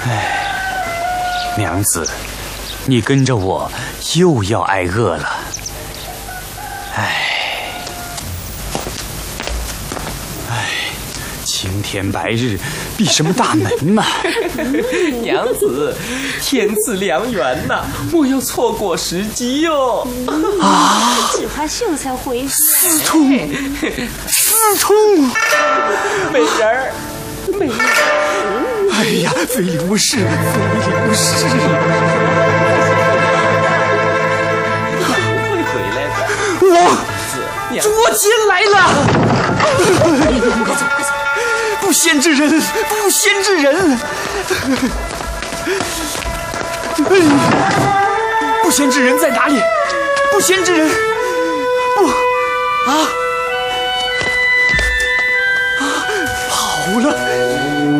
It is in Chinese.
娘子，你跟着我又要挨饿了。青天白日，比什么大门嘛！ 娘子，天赐良缘呐，莫要错过时机哟！ 只怕秀才回去。 思聪， 美人儿，美人儿！ 哎呀，非礼勿视，非礼勿视！ 不会回来的。 我捉奸来了！快走，快走！不贤之人，不贤之人！不贤之人在哪里？不贤之人，不啊！